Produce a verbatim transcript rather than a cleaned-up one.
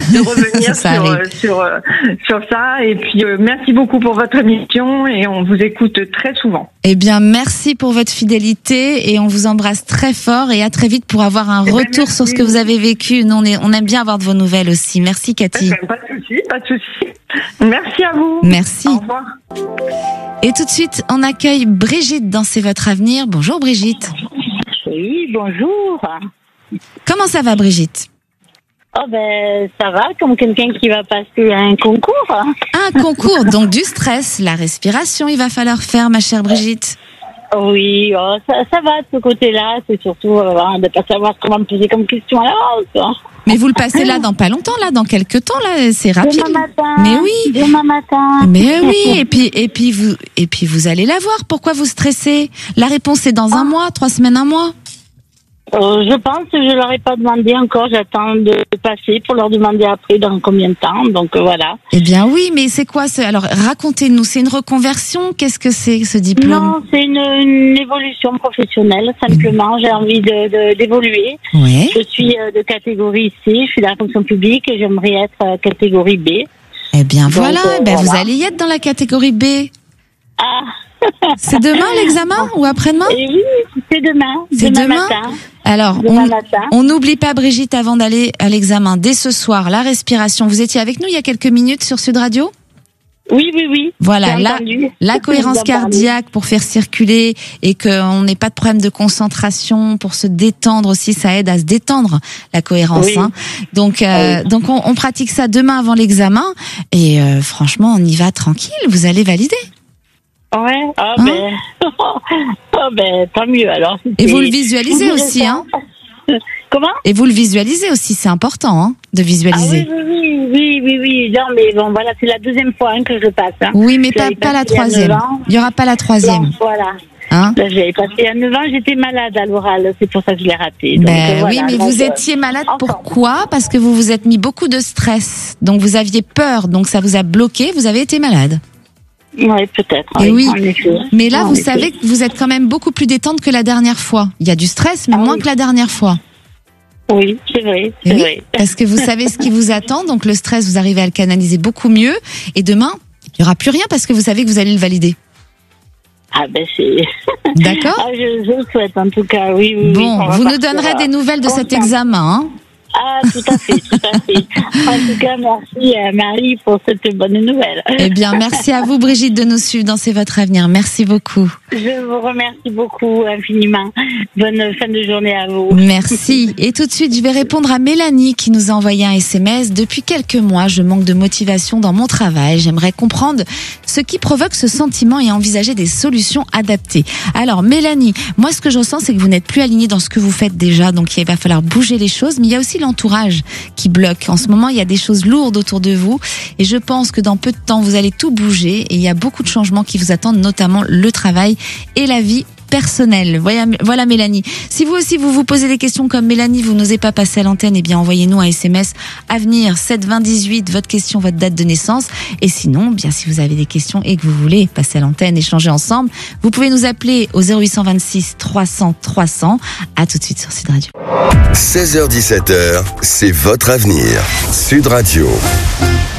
de revenir ça sur, arrive. sur, euh, sur ça. Et puis, euh, merci beaucoup pour votre émission et on vous écoute très souvent. Eh bien, merci pour votre fidélité et on vous embrasse très fort et à très vite pour avoir un Eh ben, retour merci. sur ce que vous avez vécu. Nous, on, est, on aime bien avoir de vos nouvelles aussi. Merci, Cathy. Pas de souci, pas de souci. Merci à vous. Merci. Au revoir. Et tout de suite, on accueille Brigitte dans C'est votre avenir. Bonjour, Brigitte. Oui, bonjour. Comment ça va, Brigitte? Oh ben, ça va, comme quelqu'un qui va passer un concours. Un concours, donc du stress, la respiration, il va falloir faire, ma chère Brigitte. Oui, oh, ça, ça va de ce côté-là. C'est surtout euh, de ne pas savoir comment me poser comme question à l'avance. Mais vous le passez là dans pas longtemps, là, dans quelques temps, là, c'est rapide. Demain matin. Mais oui. Demain matin. Mais oui, et puis, et puis vous, et puis vous allez la voir. Pourquoi vous stressez? La réponse est dans un mois, trois semaines, un mois. Euh, je pense que je leur ai pas demandé encore. J'attends de passer pour leur demander après dans combien de temps. Donc euh, voilà. Eh bien oui, mais c'est quoi ce... Alors racontez-nous, c'est une reconversion? Qu'est-ce que c'est ce diplôme? Non, c'est une, une évolution professionnelle. Simplement, j'ai envie de, de d'évoluer. Ouais. Je suis euh, de catégorie C. Je suis dans la fonction publique et j'aimerais être euh, catégorie B. Eh bien Donc, voilà, euh, ben voilà. vous allez y être dans la catégorie B. Ah. C'est demain l'examen ou après-demain? Et oui, c'est demain. C'est demain, demain matin. Alors, Demain on matin. on n'oublie pas, Brigitte, avant d'aller à l'examen, dès ce soir, la respiration. Vous étiez avec nous il y a quelques minutes sur Sud Radio? Oui, oui, oui. Voilà, J'ai la, entendu. la cohérence J'ai entendu. cardiaque pour faire circuler et qu'on n'ait pas de problème de concentration, pour se détendre aussi, ça aide à se détendre, la cohérence. Oui. Hein. Donc, euh, Oui. donc on, on pratique ça demain avant l'examen et euh, franchement, on y va tranquille, vous allez valider. Ouais. Ah Hein ben, ah ben, tant mieux alors. Et vous C'est- le visualisez aussi, hein. Comment? Et vous le visualisez aussi, c'est important, hein, de Ah visualiser. oui, oui, oui, oui, oui, oui. Non, mais bon, voilà, c'est la deuxième fois hein, que je le passe. Hein. Oui, mais Je pas, l'avais pas la passé il y a troisième. neuf ans. Il y aura pas la troisième. Non, voilà. Hein. Là, j'avais passé il y a neuf ans, j'étais malade à l'oral, c'est pour ça que je l'ai raté. Donc, Ben euh, oui, voilà. mais Donc, vous euh, étiez malade. enfin. Pourquoi? Parce que vous vous êtes mis beaucoup de stress. Donc vous aviez peur, donc ça vous a bloqué. Vous avez été malade. Oui, peut-être. Et oui. En effet. Mais là, En vous effet. savez que vous êtes quand même beaucoup plus détente que la dernière fois. Il y a du stress, mais Ah moins oui. que la dernière fois. Oui, c'est vrai, Et c'est oui, vrai. parce que vous savez ce qui vous attend. Donc le stress, vous arrivez à le canaliser beaucoup mieux. Et demain, il y aura plus rien parce que vous savez que vous allez le valider. Ah ben c'est. D'accord? Ah, je, je le souhaite en tout cas, oui, oui. oui. Bon, On va vous nous partir, donnerez euh, des nouvelles de cet confiante. examen. Hein. Ah, tout à fait, tout à fait. En tout cas, merci euh, Marie pour cette bonne nouvelle. Eh bien, merci à vous, Brigitte, de nous suivre dans C'est votre avenir. Merci beaucoup. Je vous remercie beaucoup infiniment. Bonne fin de journée à vous. Merci. Et tout de suite, je vais répondre à Mélanie qui nous a envoyé un S M S. Depuis quelques mois, je manque de motivation dans mon travail. J'aimerais comprendre ce qui provoque ce sentiment et envisager des solutions adaptées. Alors, Mélanie, moi, ce que je ressens, c'est que vous n'êtes plus alignée dans ce que vous faites déjà. Donc, il va falloir bouger les choses. Mais il y a aussi l'entourage qui bloque. En ce moment, il y a des choses lourdes autour de vous. Et je pense que dans peu de temps, vous allez tout bouger. Et il y a beaucoup de changements qui vous attendent, notamment le travail et la vie personnelle. Voilà, voilà Mélanie. Si vous aussi vous vous posez des questions comme Mélanie, vous n'osez pas passer à l'antenne, eh bien envoyez-nous un S M S Avenir sept vingt dix-huit, votre question, votre date de naissance. Et sinon, bien si vous avez des questions et que vous voulez passer à l'antenne, échanger ensemble, vous pouvez nous appeler au zéro huit cent vingt-six trois cents trois cents. À tout de suite sur Sud Radio. seize heures dix-sept heures, c'est votre avenir. Sud Radio.